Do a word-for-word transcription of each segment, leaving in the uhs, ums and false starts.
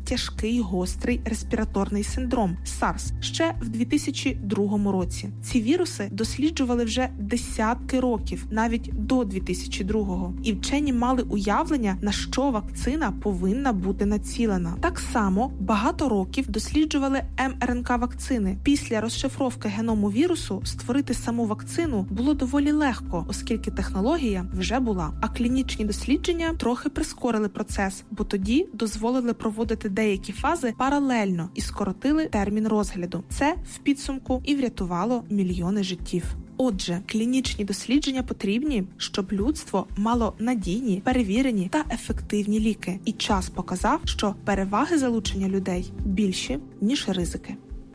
тяжкий гострий респіраторний синдром – сарс ще в дві тисячі другому році. Ці віруси досліджували вже десятки років, навіть до дві тисячі другого. І вчені мали уявлення, на що вакцина повинна бути націлена. Так само багато років досліджували ем ер ен ка-вакцини. Після розшифровки геному вірусу створити саму вакцину було доволі легко, оскільки технологія вже була. А клінічні дослідження трохи прискорили процес, бо тоді дозволили проводити деякі фази паралельно і скоротили термін розгляду. Це в підсумку і врятувало мільйони життів. Отже, клінічні дослідження потрібні, щоб людство мало надійні, перевірені та ефективні ліки. І час показав, що переваги залучення людей більші, ніж ризики.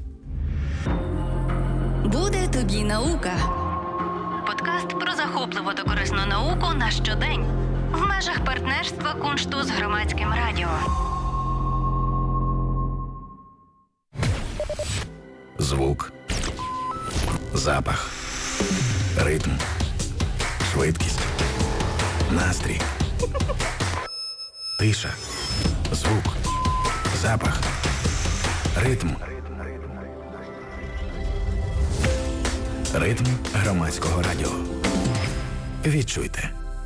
Буде тобі наука. Подкаст про захопливу та корисну науку на щодень. В межах партнерства Куншту з Громадським радіо. Звук. Запах. Ритм. Швидкість. Настрій. Тиша. Звук. Запах. Ритм. Ритм Громадського радіо. Відчуйте.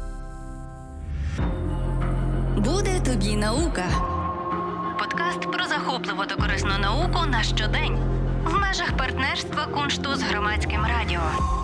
Буде тобі наука. Подкаст про захопливу та корисну науку на щодень. В межах партнерства Куншту з Громадським радіо.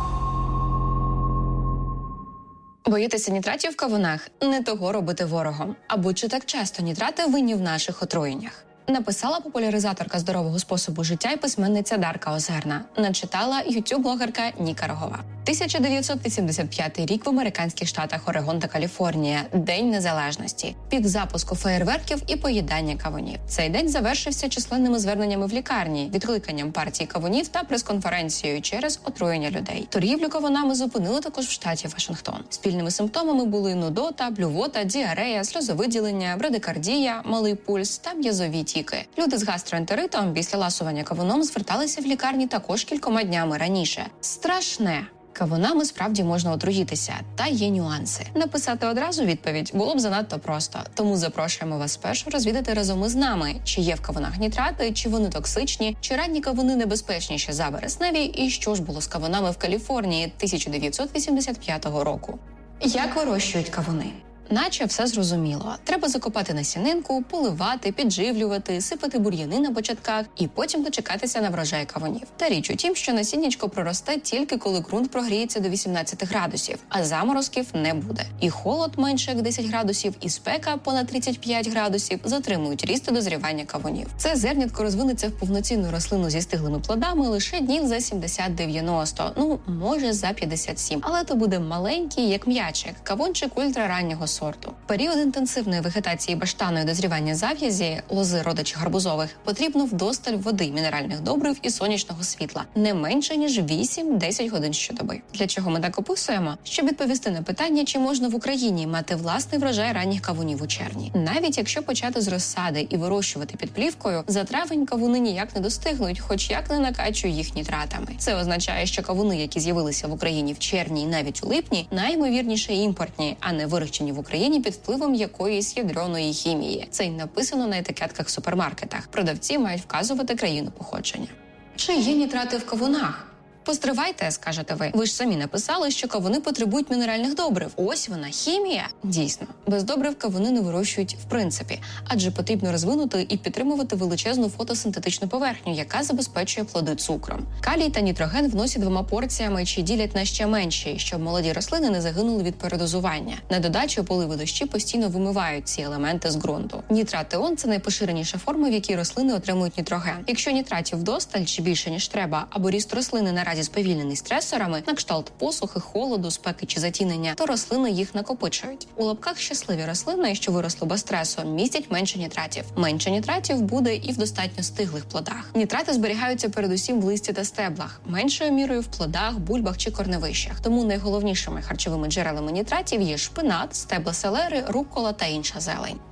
Боїтеся нітратів в кавунах? Не того робити ворогом. Або чи так часто нітрати винні в наших отруєннях? Написала популяризаторка здорового способу життя і письменниця Дарка Озерна. Начитала ютуб-блогерка Ніка Рогова. тисяча дев'ятсот вісімдесят п'ятий рік в американських штатах Орегон та Каліфорнія. День Незалежності. Пік запуску феєрверків і поїдання кавунів. Цей день завершився численними зверненнями в лікарні, відкликанням партії кавунів та прес-конференцією через отруєння людей. Торгівлю кавунами зупинили також в штаті Вашингтон. Спільними симптомами були нудота, блювота, діарея, сльозовиділення, брадикардія, малий пульс та м'язові тіки. Люди з гастроентеритом після ласування кавуном зверталися в лікарні також кількома днями раніше. Страшне! Кавунами справді можна отруїтися, та є нюанси. Написати одразу відповідь було б занадто просто, тому запрошуємо вас спершу розвідати разом із нами, чи є в кавунах нітрати, чи вони токсичні, чи ранні кавуни небезпечніші за вересневі, і що ж було з кавунами в Каліфорнії тисяча дев'ятсот вісімдесят п'ятого року. Як вирощують кавуни? Наче все зрозуміло. Треба закопати насінинку, поливати, підживлювати, сипати бур'яни на початках і потім дочекатися на врожай кавунів. Та річ у тім, що насіннячко проросте тільки коли ґрунт прогріється до вісімнадцяти градусів, а заморозків не буде. І холод менше як десять градусів, і спека понад тридцять п'ять градусів затримують ріст і дозрівання кавунів. Це зернятко розвинеться в повноцінну рослину зі стиглими плодами лише днів за сімдесят-дев'яносто, ну, може за п'ятдесят сім. Але то буде маленький, як м'ячик, кавунчик ультрараннього сорту. Період інтенсивної вегетації баштану і дозрівання зав'язі, лози родичів гарбузових, потрібно вдосталь води, мінеральних добрив і сонячного світла. Не менше, ніж вісім-десять годин щодоби. Для чого ми так описуємо? Щоб відповісти на питання, чи можна в Україні мати власний врожай ранніх кавунів у червні. Навіть якщо почати з розсади і вирощувати під плівкою, за травень кавуни ніяк не достигнуть, хоч як не накачує їх нітратами. Це означає, що кавуни, які з'явилися в Україні в червні і навіть у липні, найімовірніше імпортні, а не вирощені в Україні під впливом якоїсь ядерної хімії. Це й написано на етикетках в супермаркетах. Продавці мають вказувати країну походження. Чи є нітрати в кавунах? Постривайте, скажете ви. Ви ж самі написали, що кавуни потребують мінеральних добрив. Ось вона, хімія. Дійсно, без добрив кавуни не вирощують в принципі, адже потрібно розвинути і підтримувати величезну фотосинтетичну поверхню, яка забезпечує плоди цукром. Калій та нітроген вносять двома порціями чи ділять на ще менші, щоб молоді рослини не загинули від передозування. На додачу поливи дощі постійно вимивають ці елементи з ґрунту. Нітрат-іон – це найпоширеніша форма, в якій рослини отримують нітроген. Якщо нітратів вдосталь чи більше, ніж треба, або ріст рослини наразі сповільнений стресорами, на кшталт посухи, холоду, спеки чи затінення, то рослини їх накопичують. У лапках щасливі рослини, що виросли без стресу, містять менше нітратів. Менше нітратів буде і в достатньо стиглих плодах. Нітрати зберігаються передусім в листі та стеблах, меншою мірою в плодах, бульбах чи корневищах. Тому найголовнішими харчовими джерелами нітратів є шпинат, стебла селери, руккола та інша зелень.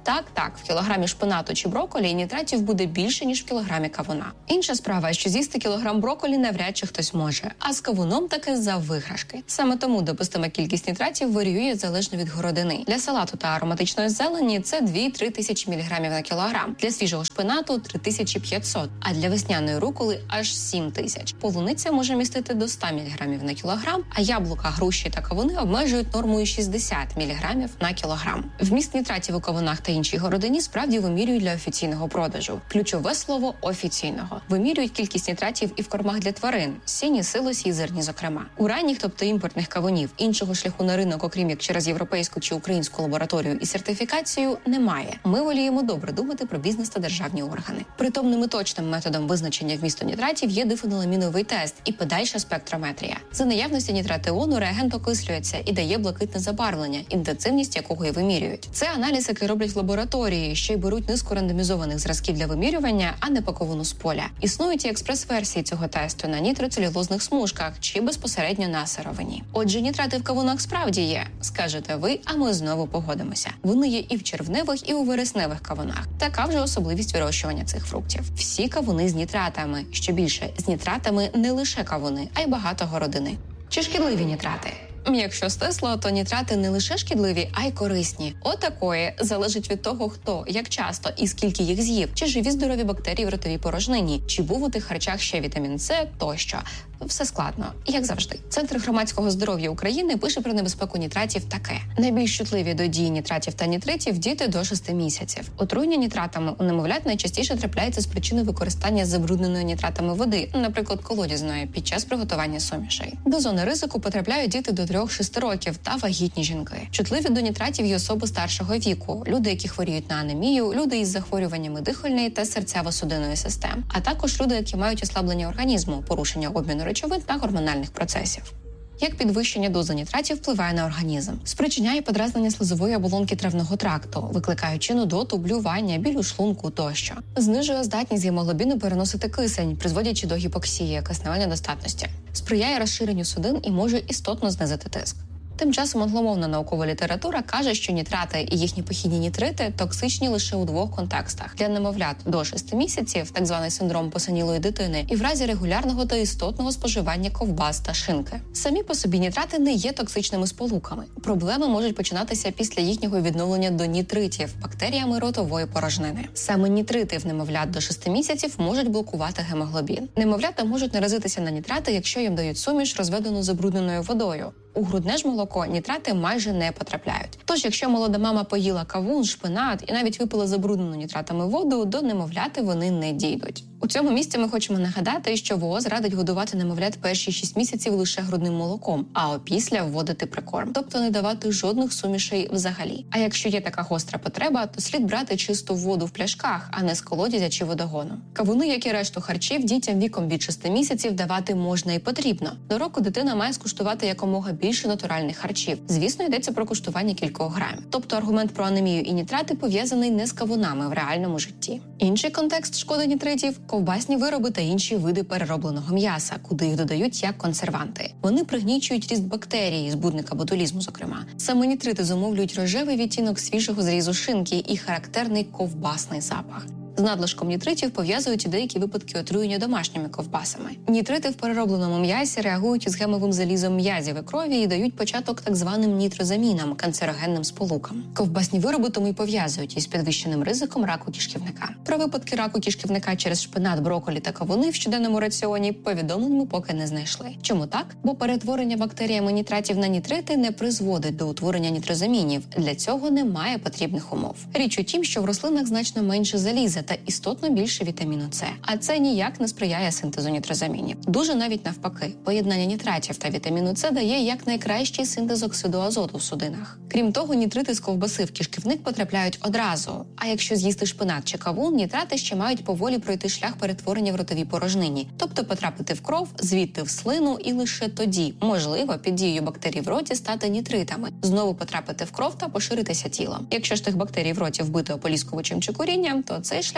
Так, так, в кілограмі шпинату чи брокколі нітратів буде більше, ніж в кілограмі кавуна. Інша справа, що з'їсти кілограм брокколі навряд чи хтось може, а з кавуном таки за виграшки. Саме тому допустима кількість нітратів варіює залежно від городини. Для салату та ароматичної зелені це дві-три тисячі міліграмів на кілограм, для свіжого шпинату – три тисячі п'ятсот, а для весняної руколи – аж сім тисяч. Полуниця може містити до ста міліграмів на кілограм, а яблука, груші та кавуни обмежують нормою шістдесят міліграмів на кілограм. Вміст нітратів у кавунах та іншій городині справді вимірюють для офіційного продажу. Ключове слово – офіційного. Вимірюють кількість нітратів і в кормах для тварин – сіні, силосі і зерні зокрема. У ранніх, тобто імпортних кавунів, іншого шляху на ринок, окрім як через європейську чи українську лабораторію і сертифікацію, немає. Ми воліємо добре думати про бізнес та державні органи. Притомним і точним методом визначення вмісту нітратів є дифеноламіновий тест і подальша спектрометрія. За наявності нітратеону реагент окислюється і дає блакитне забарвлення, інтенсивність якого і вимірюють. Це аналіз, який роблять в лабораторії, ще й беруть низку рандомізованих зразків для вимірювання, а не паковину з поля. Існують і експрес-версії цього тесту на нітроцелюлозних смужках чи безпосередньо на сировині. Отже, нітрати в кавунах справді є, скажете ви, а ми знову погодимося. Вони є і в червневих, і у вересневих кавунах. Така вже особливість вирощування цих фруктів. Всі кавуни з нітратами. Що більше, з нітратами не лише кавуни, а й багато городини. Чи шкідливі нітрати? Якщо стисло, то нітрати не лише шкідливі, а й корисні. Отакої залежить від того, хто, як часто і скільки їх з'їв, чи живі здорові бактерії в ротовій порожнині, чи був у тих харчах ще вітамін С тощо. Все складно, як завжди. Центр громадського здоров'я України пише про небезпеку нітратів таке. Найбільш чутливі до дії нітратів та нітритів діти до шести місяців. Отруєння нітратами у немовлят найчастіше трапляється з причини використання забрудненої нітратами води, наприклад, колодязної, під час приготування сумішей. До зони ризику потрапляють діти до трьох-шести років та вагітні жінки. Чутливі до нітратів є особи старшого віку, люди, які хворіють на анемію, люди із захворюваннями дихальної та серцево-судинної систем, а також люди, які мають ослаблення організму, порушення обміну речовин та гормональних процесів. Як підвищення дози нітратів впливає на організм? Спричиняє подразнення слизової оболонки травного тракту, викликаючи нудоту, блювання, біль у шлунку тощо. Знижує здатність гемоглобіну переносити кисень, призводячи до гіпоксії, кисневої недостатності. Сприяє розширенню судин і може істотно знизити тиск. Тим часом англомовна наукова література каже, що нітрати і їхні похідні нітрити токсичні лише у двох контекстах: для немовлят до шести місяців, так званий синдром посинілої дитини, і в разі регулярного та істотного споживання ковбас та шинки. Самі по собі нітрати не є токсичними сполуками. Проблеми можуть починатися після їхнього відновлення до нітритів бактеріями ротової порожнини. Саме нітрити в немовлят до шести місяців можуть блокувати гемоглобін. Немовлята можуть наразитися на нітрати, якщо їм дають суміш, розведену забрудненою водою. У грудне ж молоко нітрати майже не потрапляють. Тож, якщо молода мама поїла кавун, шпинат і навіть випила забруднену нітратами воду, до немовляти вони не дійдуть. У цьому місці ми хочемо нагадати, що ВООЗ радить годувати немовлят перші шість місяців лише грудним молоком, а опісля вводити прикорм, тобто не давати жодних сумішей взагалі. А якщо є така гостра потреба, то слід брати чисту воду в пляшках, а не з колодязя чи водогону. Кавуни, як і решту харчів, дітям віком від шести місяців давати можна і потрібно. До року дитина має скуштувати якомога більше натуральних харчів. Звісно, йдеться про куштування кількох грамів. Тобто аргумент про анемію і нітрати пов'язаний не з кавунами в реальному житті. Інший контекст шкоди нітритів – ковбасні вироби та інші види переробленого м'яса, куди їх додають як консерванти. Вони пригнічують ріст бактерій, збудника ботулізму, зокрема. Саме нітрити зумовлюють рожевий відтінок свіжого зрізу шинки і характерний ковбасний запах. З надлишком нітритів пов'язують і деякі випадки отруєння домашніми ковбасами. Нітрити в переробленому м'ясі реагують із гемовим залізом м'язів і крові і дають початок так званим нітрозамінам – канцерогенним сполукам. Ковбасні вироби тому й пов'язують із підвищеним ризиком раку кишківника. Про випадки раку кишківника через шпинат, брокколі та кавуни в щоденному раціоні повідомлень ми поки не знайшли. Чому так? Бо перетворення бактеріями нітратів на нітрити не призводить до утворення нітрозамінів. Для цього немає потрібних умов. Річ у тім, що в рослинах значно менше заліза та істотно більше вітаміну С. А це ніяк не сприяє синтезу нітрозамінів. Дуже навіть навпаки. Поєднання нітратів та вітаміну С дає якнайкращий синтез оксиду азоту в судинах. Крім того, нітрити з ковбаси в кишківник потрапляють одразу. А якщо з'їсти шпинат чи кавун, нітрати ще мають поволі пройти шлях перетворення в ротовій порожнині. Тобто потрапити в кров, звідти в слину і лише тоді, можливо, під дією бактерій в роті стати нітритами, знову потрапити в кров та поширитися тілом. Якщо ж тих бактерій в роті вбито ополіскувачем чи курінням, то цей шлях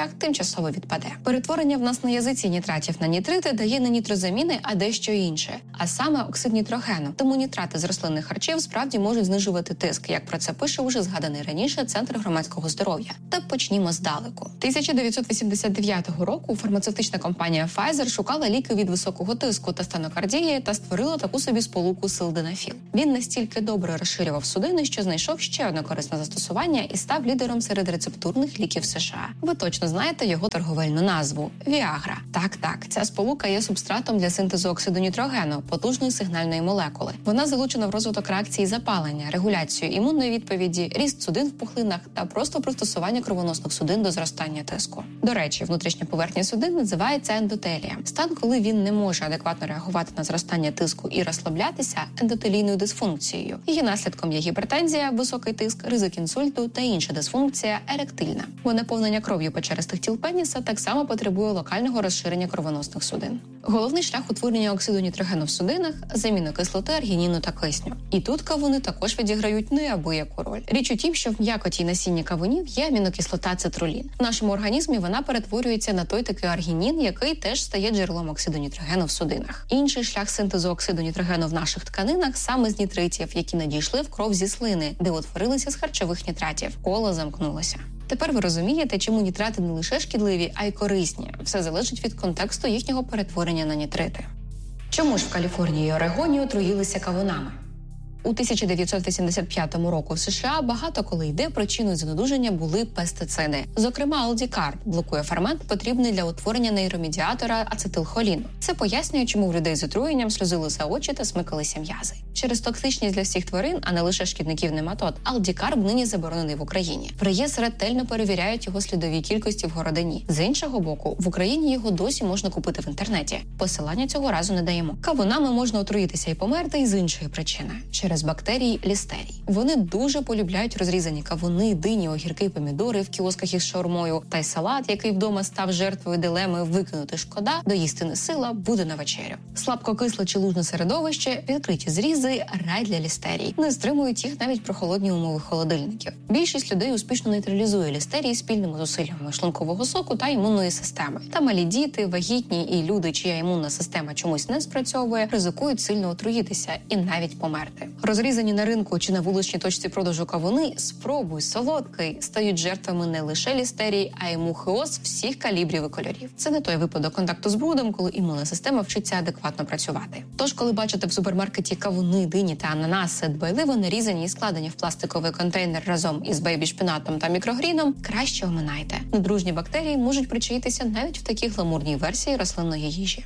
шлях тимчасово відпаде. Перетворення в нас на язиці нітратів на нітрити дає не нітрозаміни, а дещо інше, а саме оксид нітрогену. Тому нітрати з рослинних харчів справді можуть знижувати тиск, як про це пише уже згаданий раніше Центр громадського здоров'я. Та почнімо здалеку. тисяча дев'ятсот вісімдесят дев'ятого року фармацевтична компанія Pfizer шукала ліки від високого тиску та стенокардії та створила таку собі сполуку силденафіл. Він настільки добре розширював судини, що знайшов ще одне корисне застосування і став лідером серед рецептурних ліків США. Ви точно знаєте його торговельну назву – Віагра. Так-так, ця сполука є субстратом для синтезу оксиду нітрогену, потужної сигнальної молекули. Вона залучена в розвиток реакції запалення, регуляцію імунної відповіді, ріст судин в пухлинах та просто пристосування кровоносних судин до зростання тиску. До речі, внутрішня поверхня судин називається ендотелієм. Стан, коли він не може адекватно реагувати на зростання тиску і розслаблятися, ендотелійною дисфункцією. Її наслідком є гіпертензія, високий тиск, ризик інсульту та інша дисфункція еректильна. Бо наповнення кров'ю печеристих тіл пеніса так само потребує локального розширення кровоносних судин. Головний шлях утворення оксиду нітрогену в судинах – заміна кислоти, аргініну та кисню. І тут кавуни також відіграють неабияку роль. Річ у тім, що в м'якоті й насінні кавунів є амінокислота цитрулін. В нашому організмі вона перетворюється на той такий аргінін, який теж стає джерелом оксиду нітрогену в судинах. Інший шлях синтезу оксиду нітрогену в наших тканинах саме з нітритів, які надійшли в кров зі слини, де утворилися з харчових нітратів. Коло замкнулося. Тепер ви розумієте, чому нітрати не лише шкідливі, а й корисні. Все залежить від контексту їхнього перетворення на нітрити. Чому ж в Каліфорнії і Орегоні отруїлися кавунами? У тисяча дев'ятсот вісімдесят п'ятому року в США багато коли йде причиною занедужання були пестициди. Зокрема, алдікарб блокує фермент, потрібний для утворення нейромедіатора ацетилхоліну. Це пояснює, чому в людей з отруєнням сльозилися очі та смикалися м'язи. Через токсичність для всіх тварин, а не лише шкідників нематод, алдікарб нині заборонений в Україні. В РАЄС ретельно перевіряють його слідові кількості в городині. З іншого боку, в Україні його досі можна купити в інтернеті. Посилання цього разу не даємо. Кавунами можна отруїтися і померти і з іншої причини – через бактерії лістерій. Вони дуже полюбляють розрізані кавуни, дині, огірки, помідори в кіосках із шаурмою та й салат, який вдома став жертвою дилеми викинути шкода, доїсти не сила, буде на вечерю. Слабкокисле чи лужне середовище, відкриті зрізи – рай для лістерій. Не стримують їх навіть прохолодні умови холодильників. Більшість людей успішно нейтралізує лістерії спільними зусиллями шлункового соку та імунної системи. Та малі діти, вагітні і люди, чия імунна система чомусь не спрацьовує, ризикують сильно отруїтися і навіть померти. Розрізані на ринку чи на вуличній точці продажу кавуни, спробуй, солодкий, стають жертвами не лише лістерій, а й мухіоз всіх калібрів і кольорів. Це не той випадок контакту з брудом, коли імунна система вчиться адекватно працювати. Тож, коли бачите в супермаркеті кавуни, дині та ананаси, дбайливо нарізані і складені в пластиковий контейнер разом із бейбі-шпинатом та мікрогріном, краще оминайте. Недружні бактерії можуть причаїтися навіть в такій гламурній версії рослинної їжі.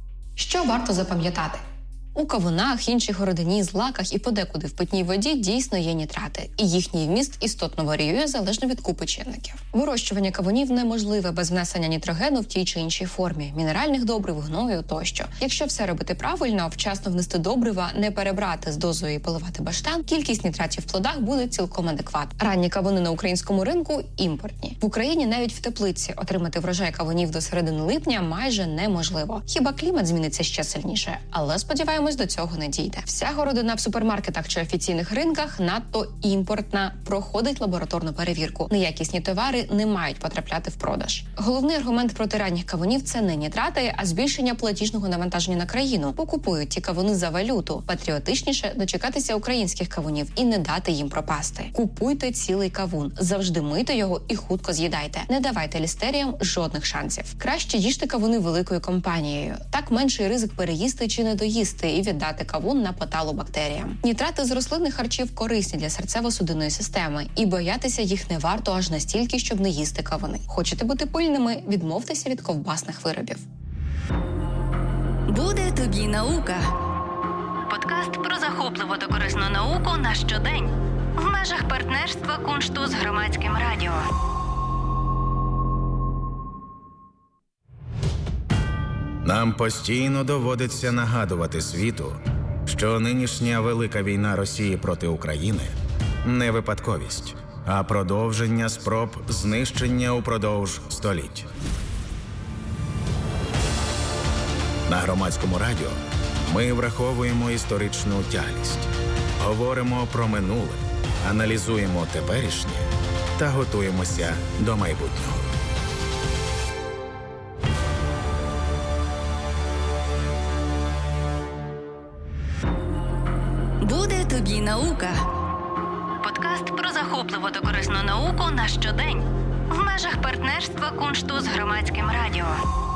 Що варто запам'ятати? У кавунах, інших родині, злаках і подекуди в питній воді дійсно є нітрати, і їхній вміст істотно варіює залежно від купи чинників. Вирощування кавунів неможливе без внесення нітрогену в тій чи іншій формі, мінеральних добрив, гною тощо. Якщо все робити правильно, вчасно внести добрива, не перебрати з дозою і поливати баштан, кількість нітратів в плодах буде цілком адекватна. Ранні кавуни на українському ринку – імпортні. В Україні навіть в теплиці отримати врожай кавунів до середини липня майже неможливо. Хіба клімат зміниться ще сильніше, але сподіваємося, до цього не дійде. Вся городина в супермаркетах чи офіційних ринках надто імпортна, проходить лабораторну перевірку. Неякісні товари не мають потрапляти в продаж. Головний аргумент проти ранніх кавунів – це не нітрати, а збільшення платіжного навантаження на країну. Покупують ті кавуни за валюту. Патріотичніше дочекатися українських кавунів і не дати їм пропасти. Купуйте цілий кавун, завжди мийте його і хутко з'їдайте. Не давайте лістеріям жодних шансів. Краще їжте кавуни великою компанією. Так менший ризик переїсти чи не доїсти і віддати кавун на поталу бактеріям. Нітрати з рослинних харчів корисні для серцево-судинної системи, і боятися їх не варто аж настільки, щоб не їсти кавуни. Хочете бути пильними – відмовтеся від ковбасних виробів. Буде тобі наука. Подкаст про захопливу та корисну науку на щодень. В межах партнерства Куншту з Громадським радіо. Нам постійно доводиться нагадувати світу, що нинішня велика війна Росії проти України – не випадковість, а продовження спроб знищення упродовж століть. На Громадському радіо ми враховуємо історичну тяглість, говоримо про минуле, аналізуємо теперішнє та готуємося до майбутнього. тобі наука. Подкаст про захопливу та корисну науку на щодень. В межах партнерства Куншту з Громадським радіо.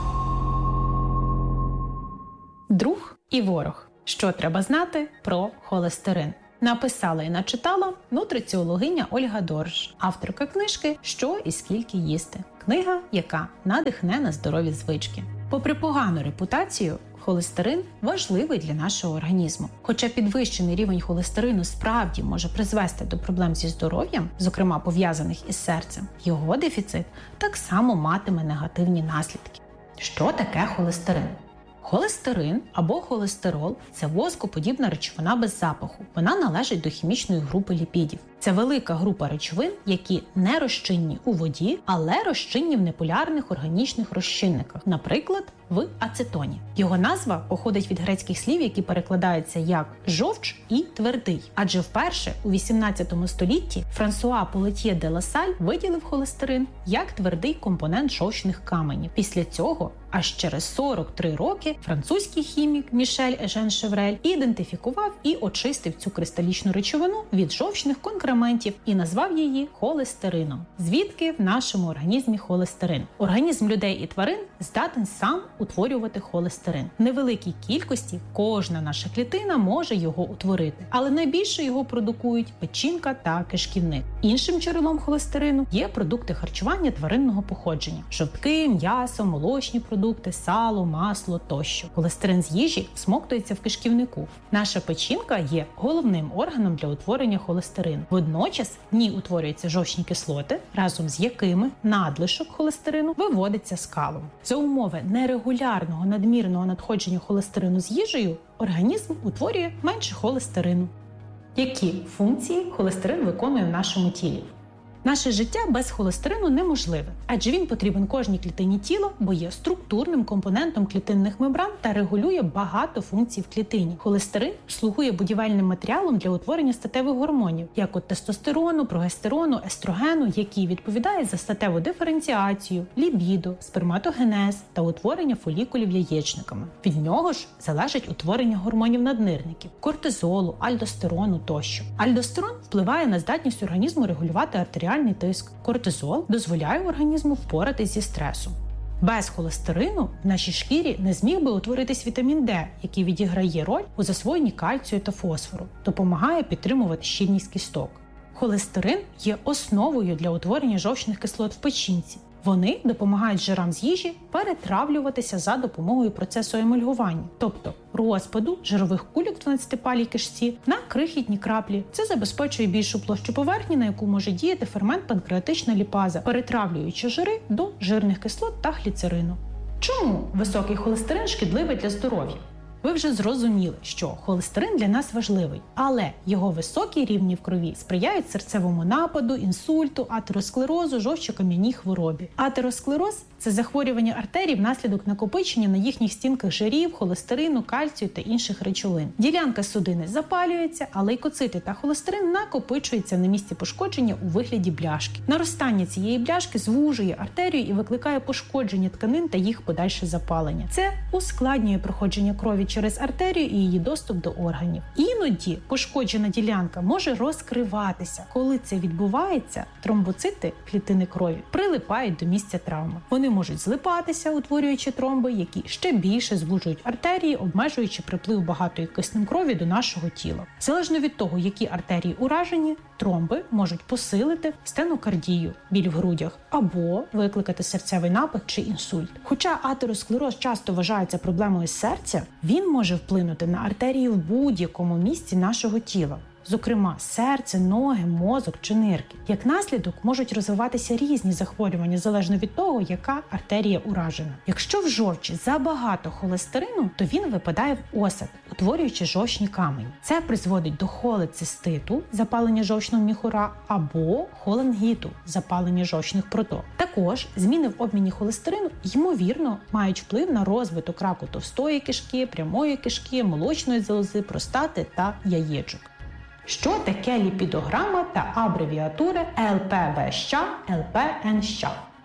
Друг і ворог. Що треба знати про холестерин? Написала і начитала нутриціологиня Ольга Дорж, авторка книжки «Що і скільки їсти». Книга, яка надихне на здорові звички. Попри погану репутацію, холестерин важливий для нашого організму. Хоча підвищений рівень холестерину справді може призвести до проблем зі здоров'ям, зокрема пов'язаних із серцем, його дефіцит так само матиме негативні наслідки. Що таке холестерин? Холестерин або холестерол – це воскоподібна речовина без запаху. Вона належить до хімічної групи ліпідів. Це велика група речовин, які не розчинні у воді, але розчинні в неполярних органічних розчинниках, наприклад, в ацетоні. Його назва походить від грецьких слів, які перекладаються як «жовч» і «твердий». Адже вперше у вісімнадцятому столітті Франсуа Полетьє де Ласаль виділив холестерин як твердий компонент жовчних каменів. Після цього, аж через сорок три роки, французький хімік Мішель Ежен Шеврель ідентифікував і очистив цю кристалічну речовину від жовчних конкрементів і назвав її холестерином. Звідки в нашому організмі холестерин? Організм людей і тварин здатен сам утворювати холестерин. В невеликій кількості кожна наша клітина може його утворити, але найбільше його продукують печінка та кишківник. Іншим джерелом холестерину є продукти харчування тваринного походження – жовтки, м'ясо, молочні продукти, сало, масло тощо. Холестерин з їжі всмоктується в кишківнику. Наша печінка є головним органом для утворення холестерину. Водночас в ній утворюються жовчні кислоти, разом з якими надлишок холестерину виводиться з калом. За умови нерегулярного надмірного надходження холестерину з їжею організм утворює менше холестерину. Які функції холестерин виконує в нашому тілі? Наше життя без холестерину неможливе, адже він потрібен кожній клітині тіла, бо є структурним компонентом клітинних мембран та регулює багато функцій в клітині. Холестерин слугує будівельним матеріалом для утворення статевих гормонів, як от тестостерону, прогестерону, естрогену, які відповідають за статеву диференціацію, лібідо, сперматогенез та утворення фолікулів яєчниками. Від нього ж залежить утворення гормонів наднирників – кортизолу, альдостерону тощо. Альдостерон впливає на здатність організму регулювати артеріальний тиск. Кортизол дозволяє організму впоратись зі стресом. Без холестерину в нашій шкірі не зміг би утворитись вітамін Д, який відіграє роль у засвоєнні кальцію та фосфору, допомагає підтримувати щільність кісток. Холестерин є основою для утворення жовчних кислот в печінці. Вони допомагають жирам з їжі перетравлюватися за допомогою процесу емульгування, тобто розпаду жирових кульок в дванадцятипалій кишці на крихітні краплі. Це забезпечує більшу площу поверхні, на яку може діяти фермент панкреатична ліпаза, перетравлюючи жири до жирних кислот та гліцерину. Чому високий холестерин шкідливий для здоров'я? Ви вже зрозуміли, що холестерин для нас важливий, але його високі рівні в крові сприяють серцевому нападу, інсульту, атеросклерозу, жовчокам'яній хворобі. Атеросклероз – це захворювання артерій внаслідок накопичення на їхніх стінках жирів, холестерину, кальцію та інших речовин. Ділянка судини запалюється, а лейкоцити та холестерин накопичуються на місці пошкодження у вигляді бляшки. Наростання цієї бляшки звужує артерію і викликає пошкодження тканин та їх подальше запалення. Це ускладнює проходження крові через артерію і її доступ до органів. Іноді пошкоджена ділянка може розкриватися. Коли це відбувається, тромбоцити, клітини крові, прилипають до місця травми. Вони можуть злипатися, утворюючи тромби, які ще більше звужують артерії, обмежуючи приплив багатої киснем крові до нашого тіла. Залежно від того, які артерії уражені, тромби можуть посилити стенокардію, біль в грудях, або викликати серцевий напад чи інсульт. Хоча атеросклероз часто вважається проблемою серця, він може вплинути на артерії в будь-якому місці нашого тіла. Зокрема, серце, ноги, мозок чи нирки. Як наслідок можуть розвиватися різні захворювання, залежно від того, яка артерія уражена. Якщо в жовчі забагато холестерину, то він випадає в осад, утворюючи жовчні камені. Це призводить до холециститу, запалення жовчного міхура, або холангіту, запалення жовчних проток. Також зміни в обміні холестерину, ймовірно, мають вплив на розвиток раку товстої кишки, прямої кишки, молочної залози, простати та яєчок. Що таке ліпідограма та абревіатура ел пе ве ес ча, ел пе ен ес ча?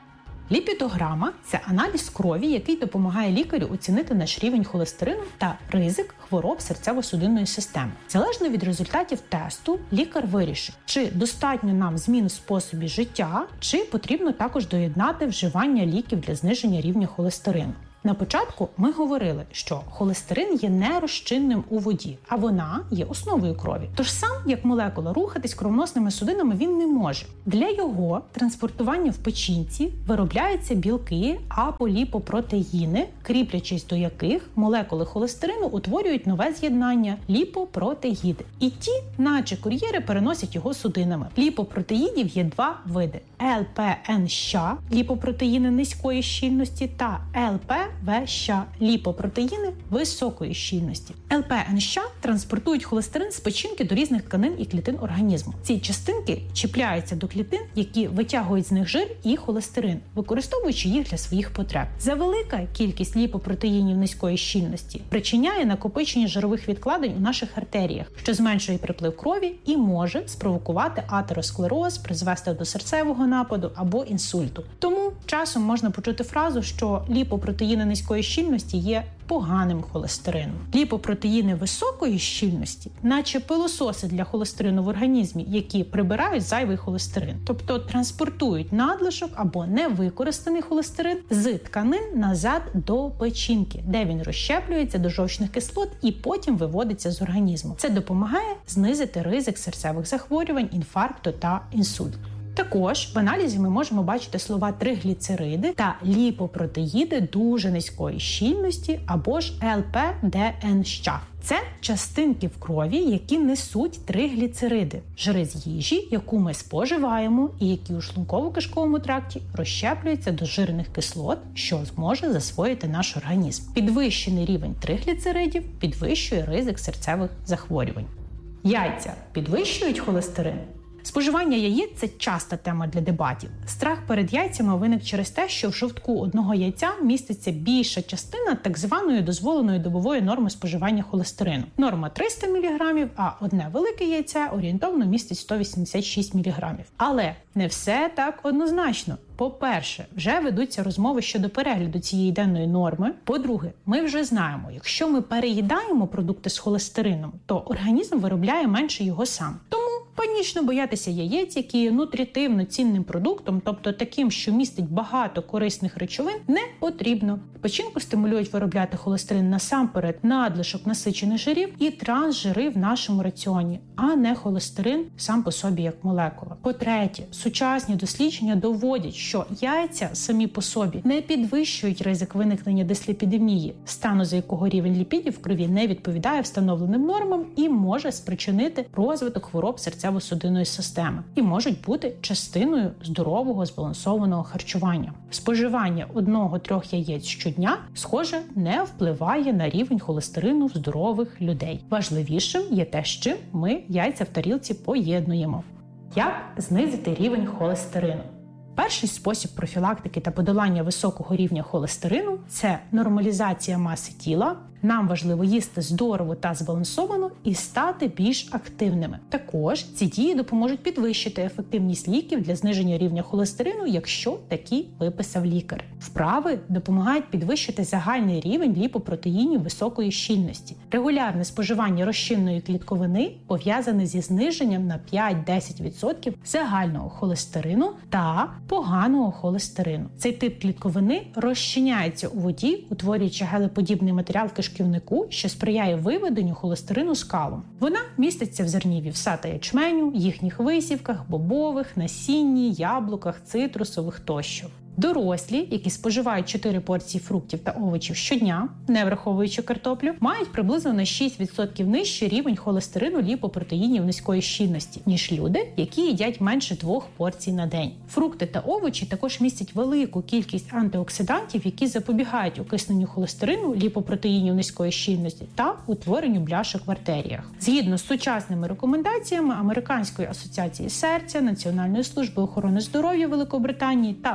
Ліпідограма – це аналіз крові, який допомагає лікарю оцінити наш рівень холестерину та ризик хвороб серцево-судинної системи. Залежно від результатів тесту, лікар вирішить, чи достатньо нам змін в способі життя, чи потрібно також доєднати вживання ліків для зниження рівня холестерину. На початку ми говорили, що холестерин є нерозчинним у воді, а вона є основою крові. Тож сам, як молекула, рухатись кровоносними судинами він не може. Для його транспортування в печінці виробляються білки аполіпопротеїни, кріплячись до яких молекули холестерину утворюють нове з'єднання – ліпопротеїди. І ті, наче кур'єри, переносять його судинами. Ліпопротеїдів є два види – ел пе ен ща – ліпопротеїни низької щільності та ел пе ве ща – ліпопротеїни високої щільності. ел пе ен ща транспортують холестерин з печінки до різних тканин і клітин організму. Ці частинки чіпляються до клітин, які витягують з них жир і холестерин, використовуючи їх для своїх потреб. Завелика кількість ліпопротеїнів низької щільності причиняє накопичення жирових відкладень у наших артеріях, що зменшує приплив крові і може спровокувати атеросклероз, призвести до серцевого нападу або інсульту. Тому часом можна почути фразу, що ліпопротеїни низької щільності є поганим холестерином. Ліпопротеїни високої щільності, наче пилососи для холестерину в організмі, які прибирають зайвий холестерин, тобто транспортують надлишок або невикористаний холестерин з тканин назад до печінки, де він розщеплюється до жовчних кислот і потім виводиться з організму. Це допомагає знизити ризик серцевих захворювань, інфаркту та інсульту. Також в аналізі ми можемо бачити слова тригліцериди та ліпопротеїди дуже низької щільності або ж ел пе де ен ща. Це частинки в крові, які несуть тригліцериди – жири з їжі, яку ми споживаємо і які у шлунково-кишковому тракті розщеплюються до жирних кислот, що зможе засвоїти наш організм. Підвищений рівень тригліцеридів підвищує ризик серцевих захворювань. Яйця підвищують холестерин? Споживання яєць – це часта тема для дебатів. Страх перед яйцями виник через те, що в жовтку одного яйця міститься більша частина так званої дозволеної добової норми споживання холестерину. Норма триста міліграмів, а одне велике яйце орієнтовно містить сто вісімдесят шість міліграмів. Але не все так однозначно. По-перше, вже ведуться розмови щодо перегляду цієї денної норми. По-друге, ми вже знаємо, якщо ми переїдаємо продукти з холестерином, то організм виробляє менше його сам. Тому панічно боятися яєць, які є нутрітивно цінним продуктом, тобто таким, що містить багато корисних речовин, не потрібно. Печінку стимулюють виробляти холестерин насамперед надлишок насичених жирів і трансжири в нашому раціоні, а не холестерин сам по собі як молекула. По-третє, сучасні дослідження доводять, що яйця самі по собі не підвищують ризик виникнення дисліпідемії, стану за якого рівень ліпідів в крові не відповідає встановленим нормам і може спричинити розвиток хвороб серцево-судинної системи і можуть бути частиною здорового збалансованого харчування. Споживання одного-трьох яєць щодня, схоже, не впливає на рівень холестерину в здорових людей. Важливішим є те, з чим ми яйця в тарілці поєднуємо. Як знизити рівень холестерину? Перший спосіб профілактики та подолання високого рівня холестерину – це нормалізація маси тіла. Нам важливо їсти здорово та збалансовано і стати більш активними. Також ці дії допоможуть підвищити ефективність ліків для зниження рівня холестерину, якщо такі виписав лікар. Вправи допомагають підвищити загальний рівень ліпопротеїнів високої щільності. Регулярне споживання розчинної клітковини пов'язане зі зниженням на п'ять-десять відсотків загального холестерину та поганого холестерину. Цей тип клітковини розчиняється у воді, утворюючи гелеподібний матеріал в кишківнику, що сприяє виведенню холестерину з калом. Вона міститься в зерні вівса та ячменю, їхніх висівках, бобових, насінні, яблуках, цитрусових тощо. Дорослі, які споживають чотири порції фруктів та овочів щодня, не враховуючи картоплю, мають приблизно на шість відсотків нижчий рівень холестерину ліпопротеїнів низької щільності, ніж люди, які їдять менше двох порцій на день. Фрукти та овочі також містять велику кількість антиоксидантів, які запобігають окисненню холестерину ліпопротеїнів низької щільності та утворенню бляшок в артеріях. Згідно з сучасними рекомендаціями Американської асоціації серця, Національної служби охорони здоров'я Великобританії та Всесвітньої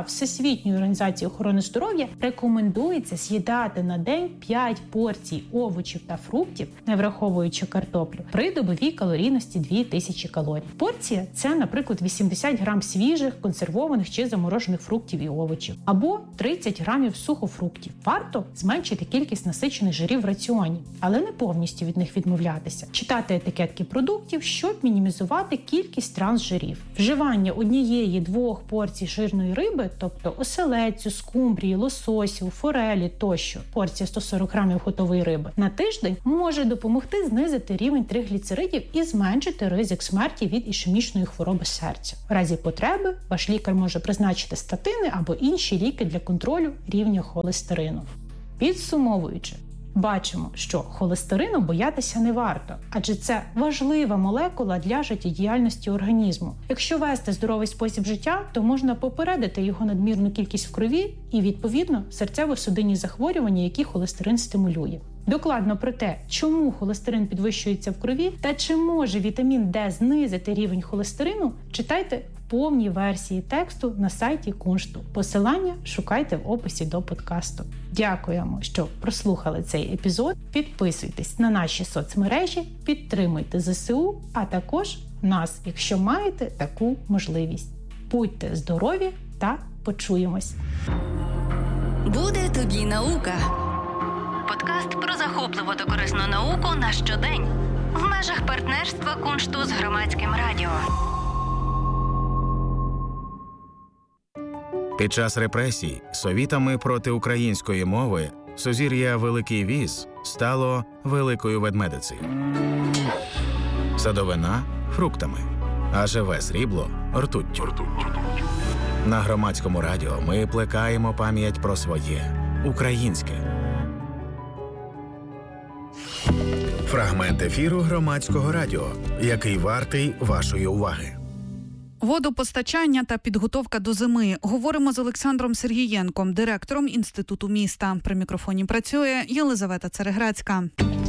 Всесвітньої організації охорони здоров'я рекомендується з'їдати на день п'ять порцій овочів та фруктів, не враховуючи картоплю, при добовій калорійності дві тисячі калорій. Порція – це, наприклад, вісімдесят грам свіжих, консервованих чи заморожених фруктів і овочів, або тридцять грамів сухофруктів. Варто зменшити кількість насичених жирів в раціоні, але не повністю від них відмовлятися. Читати етикетки продуктів, щоб мінімізувати кількість трансжирів. Вживання однієї-двох порцій жирної риби, тобто оселедцю, скумбрії, лососю, форелі тощо, порція сто сорок грамів готової риби, на тиждень може допомогти знизити рівень тригліцеридів і зменшити ризик смерті від ішемічної хвороби серця. В разі потреби ваш лікар може призначити статини або інші ліки для контролю рівня холестерину. Підсумовуючи, бачимо, що холестерину боятися не варто, адже це важлива молекула для життєдіяльності організму. Якщо вести здоровий спосіб життя, то можна попередити його надмірну кількість в крові і, відповідно, серцево-судинні захворювання, які холестерин стимулює. Докладно про те, чому холестерин підвищується в крові та чи може вітамін Д знизити рівень холестерину, читайте в повній версії тексту на сайті Куншту. Посилання шукайте в описі до подкасту. Дякуємо, що прослухали цей епізод. Підписуйтесь на наші соцмережі, підтримуйте ЗСУ, а також нас, якщо маєте таку можливість. Будьте здорові та почуємось! Буде тобі наука. Подкаст про захопливу та корисну науку на щодень. В межах партнерства Куншту з Громадським радіо. Під час репресій совітами проти української мови сузір'я Великий Віз стало Великою Ведмедицею. Садовина – фруктами, а живе срібло – ртуттю. На Громадському радіо ми плекаємо пам'ять про своє – українське. Фрагмент ефіру Громадського радіо, який вартий вашої уваги. Водопостачання та підготовка до зими. Говоримо з Олександром Сергієнком, директором Інституту міста. При мікрофоні працює Єлизавета Цереграцька.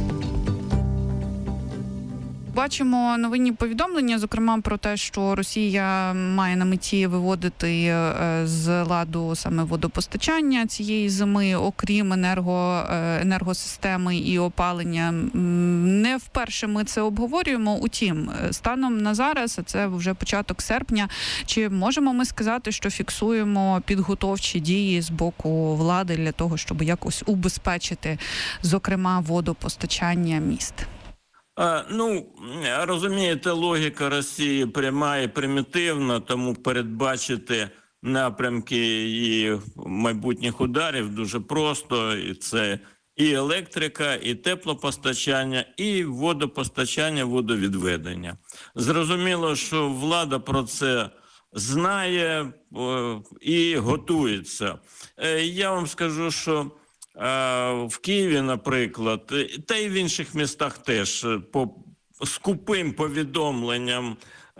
Бачимо новинні повідомлення, зокрема про те, що Росія має на меті виводити з ладу саме водопостачання цієї зими, окрім енерго, енергосистеми і опалення. Не вперше ми це обговорюємо. Утім, станом на зараз, а це вже початок серпня, чи можемо ми сказати, що фіксуємо підготовчі дії з боку влади для того, щоб якось убезпечити, зокрема, водопостачання міст? Ну, розумієте, логіка Росії пряма і примітивна, тому передбачити напрямки її майбутніх ударів дуже просто. І це і електрика, і теплопостачання, і водопостачання, водовідведення. Зрозуміло, що влада про це знає і готується. Я вам скажу, що в Києві, наприклад, та й в інших містах теж по скупим повідомленням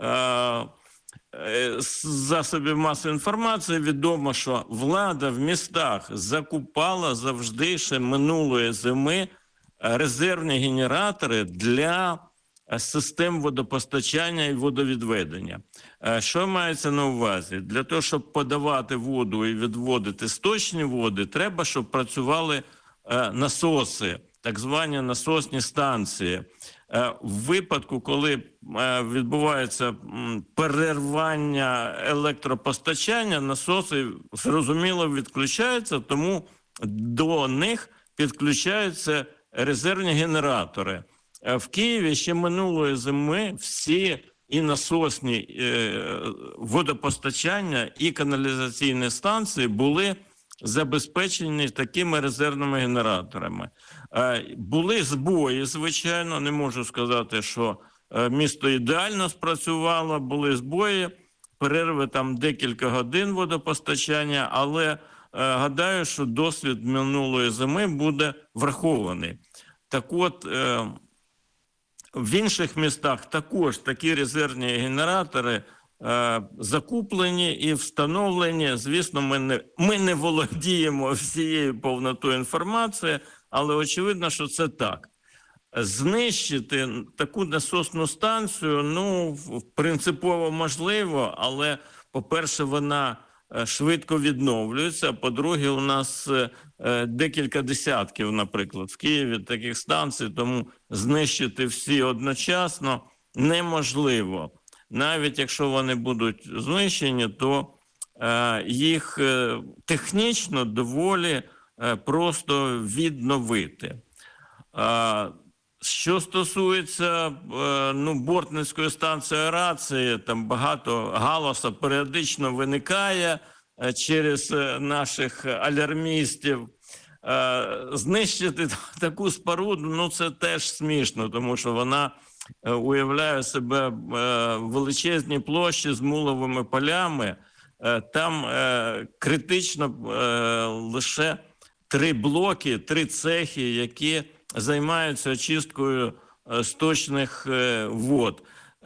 засобів масової інформації відомо, що влада в містах закупала завжди ще минулої зими резервні генератори для систем водопостачання і водовідведення. Що мається на увазі? Для того, щоб подавати воду і відводити сточні води, треба, щоб працювали насоси, так звані насосні станції. В випадку, коли відбувається перервання електропостачання, насоси, зрозуміло, відключаються, тому до них підключаються резервні генератори. В Києві ще минулої зими всі і насосні е, водопостачання, і каналізаційні станції були забезпечені такими резервними генераторами. Е, були збої, звичайно, не можу сказати, що е, місто ідеально спрацювало, були збої, перерви там декілька годин водопостачання, але е, гадаю, що досвід минулої зими буде врахований. Так от, е, в інших містах також такі резервні генератори е, закуплені і встановлені. Звісно, ми не, ми не володіємо всією повнотою інформації, але очевидно, що це так. Знищити таку насосну станцію, ну, принципово можливо, але, по-перше, вона швидко відновлюються. А по-друге, у нас декілька десятків, наприклад, в Києві таких станцій, тому знищити всі одночасно неможливо. Навіть якщо вони будуть знищені, то їх технічно доволі просто відновити. Що стосується ну, Бортницької станції аерації, там багато галасу періодично виникає через наших алярмістів. Знищити таку споруду, ну це теж смішно, тому що вона уявляє себе величезні площі з муловими полями. Там критично лише три блоки, три цехи, які займаються очисткою сточних вод.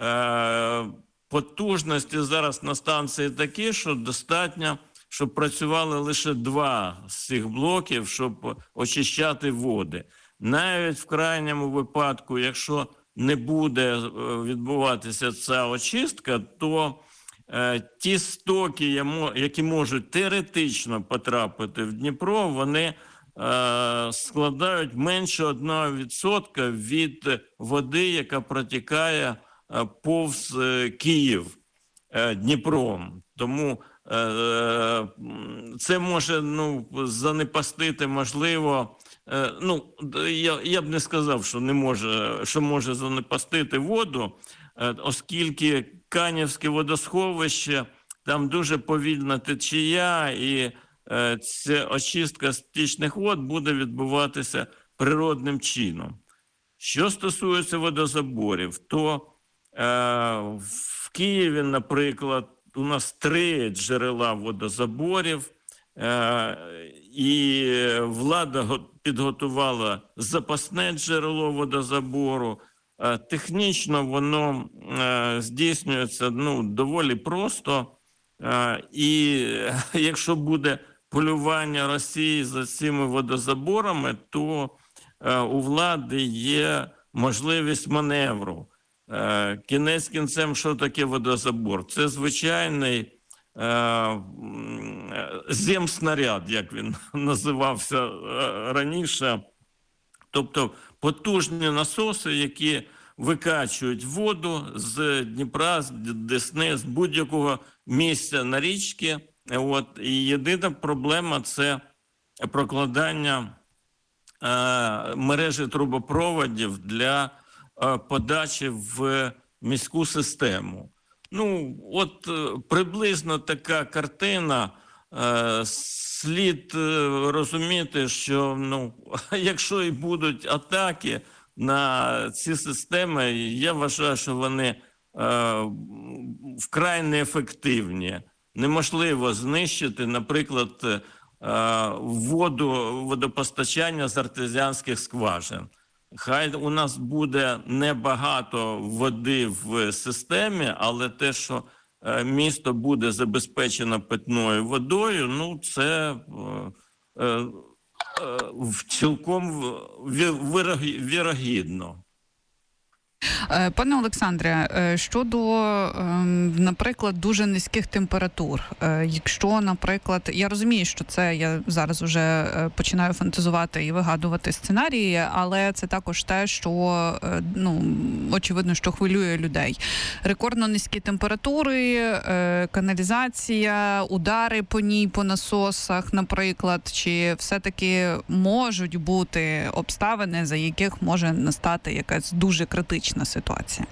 Потужності зараз на станції такі, що достатньо, щоб працювали лише два з цих блоків, щоб очищати води. Навіть в крайньому випадку, якщо не буде відбуватися ця очистка, то е, ті стоки, які можуть теоретично потрапити в Дніпро, вони е, складають менше одного відсотка від води, яка протікає е, повз е, Київ е, Дніпром. Тому е, це може ну, занепастити, можливо, Ну, я, я б не сказав, що не може, що може занепастити воду, оскільки Канівське водосховище, там дуже повільна течія, і е, ця очистка стічних вод буде відбуватися природним чином. Що стосується водозаборів, то е, в Києві, наприклад, у нас три джерела водозаборів, е, і влада підготувала запасне джерело водозабору. Технічно воно здійснюється ну, доволі просто. І якщо буде полювання Росії за цими водозаборами, то у влади є можливість маневру. Кінець кінцем, що таке водозабор? Це звичайний земснаряд, як він називався раніше. Тобто потужні насоси, які викачують воду з Дніпра, з Десни, з будь-якого місця на річці. От. І єдина проблема – це прокладання е, мережі трубопроводів для е, подачі в міську систему. Ну, от приблизно така картина. Слід розуміти, що ну, якщо і будуть атаки на ці системи, я вважаю, що вони е, вкрай неефективні. Неможливо знищити, наприклад, е, воду, водопостачання з артезіанських скважин. Хай у нас буде небагато води в системі, але те, що місто буде забезпечено питною водою, ну це е, е, цілком вірогідно. Пане Олександре, щодо, наприклад, дуже низьких температур, якщо, наприклад, я розумію, що це, я зараз вже починаю фантазувати і вигадувати сценарії, але це також те, що, ну, очевидно, що хвилює людей. Рекордно низькі температури, каналізація, удари по ній, по насосах, наприклад, чи все-таки можуть бути обставини, за яких може настати якась дуже критична ситуація?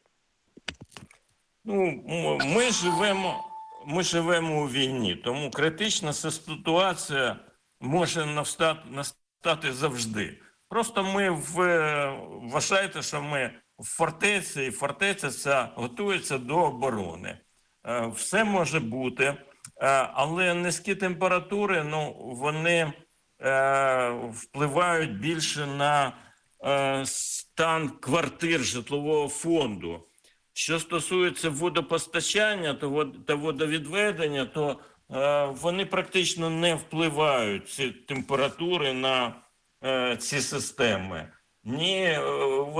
Ну, ми живемо, ми живемо у війні, тому критична ситуація може настати, настати завжди. Просто ми в, вважаєте, що ми в фортеці, і фортеця ця готується до оборони. Все може бути, але низькі температури, ну, вони впливають більше на стан квартир житлового фонду. Що стосується водопостачання та водовідведення, то е, вони практично не впливають, ці температури, на е, ці системи. Ні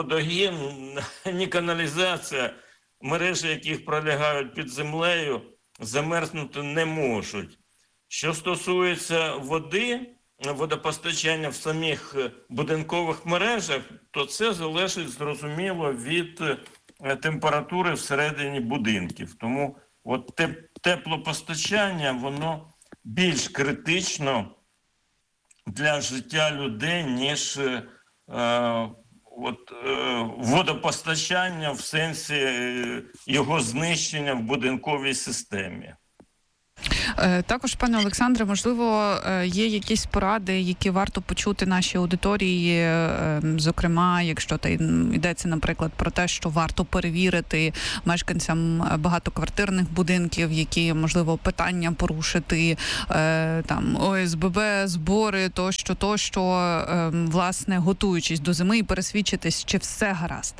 водогін, ні каналізація, мережі яких пролягають під землею, замерзнути не можуть. Що стосується води, водопостачання в самих будинкових мережах, то це залежить, зрозуміло, від температури всередині будинків. Тому от теплопостачання, воно більш критично для життя людей, ніж е, от, е, водопостачання в сенсі е, його знищення в будинковій системі. Також, пане Олександре, можливо, є якісь поради, які варто почути нашій аудиторії, зокрема, якщо та йдеться, наприклад, про те, що варто перевірити мешканцям багатоквартирних будинків, які, можливо, питання порушити, там, О С Б Б, збори, тощо, тощо, власне, готуючись до зими і пересвідчитись, чи все гаразд?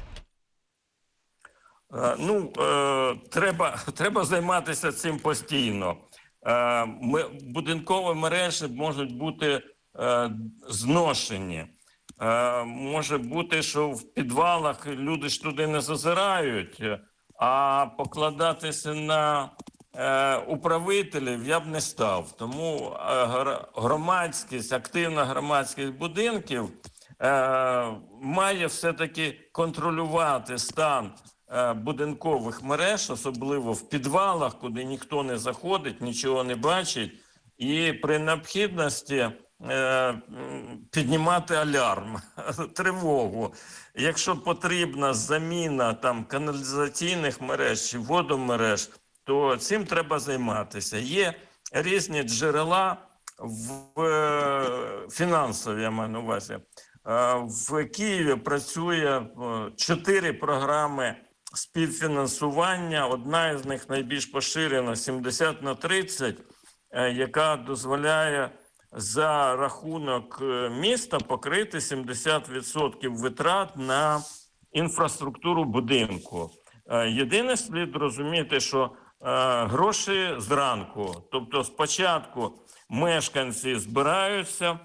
Ну, е, треба, треба займатися цим постійно. Е, ми, будинкові мережі можуть бути е, зношені. Е, може бути, що в підвалах люди ж туди не зазирають, а покладатися на е, управителів я б не став. Тому е, громадськість, активна громадськість будинків е, має все-таки контролювати стан будинкових мереж, особливо в підвалах, куди ніхто не заходить, нічого не бачить, і при необхідності е, піднімати алярм, тривогу. Якщо потрібна заміна там каналізаційних мереж чи водомереж, то цим треба займатися. Є різні джерела в е, фінансові, я маю на увазі. Е, в Києві працює чотири програми співфінансування. Одна із них найбільш поширена, сімдесят на тридцять, яка дозволяє за рахунок міста покрити сімдесят відсотків витрат на інфраструктуру будинку. Єдине, слід розуміти, що гроші зранку, тобто спочатку мешканці збираються,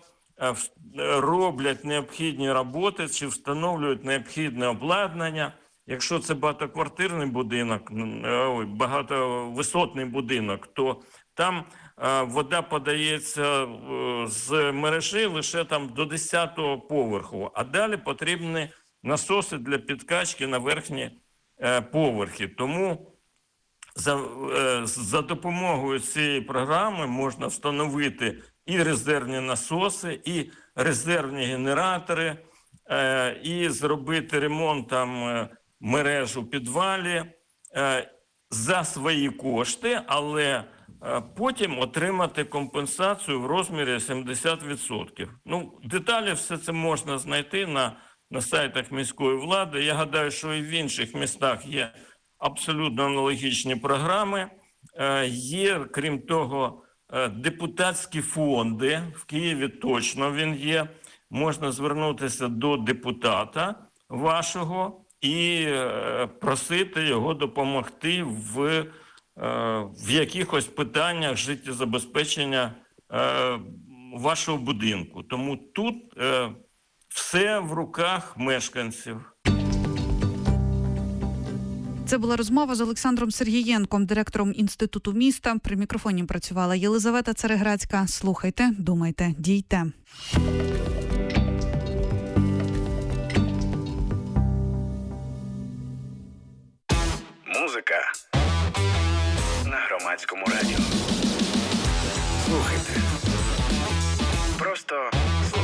роблять необхідні роботи чи встановлюють необхідне обладнання. Якщо це багатоквартирний будинок, багатовисотний будинок, то там вода подається з мережі лише там до десятого поверху, а далі потрібні насоси для підкачки на верхні поверхи. Тому за, за допомогою цієї програми можна встановити і резервні насоси, і резервні генератори, і зробити ремонт там мереж у підвалі е, за свої кошти, але е, потім отримати компенсацію в розмірі сімдесят відсотків. Ну, деталі все це можна знайти на, на сайтах міської влади. Я гадаю, що і в інших містах є абсолютно аналогічні програми. Е, є, крім того, е, депутатські фонди. В Києві точно він є. Можна звернутися до депутата вашого і просити його допомогти в, в якихось питаннях життєзабезпечення вашого будинку. Тому тут все в руках мешканців. Це була розмова з Олександром Сергієнком, директором Інституту міста. При мікрофоні працювала Єлизавета Цареградська. Слухайте, думайте, дійте. Музика на Громадському радіо. Слухайте.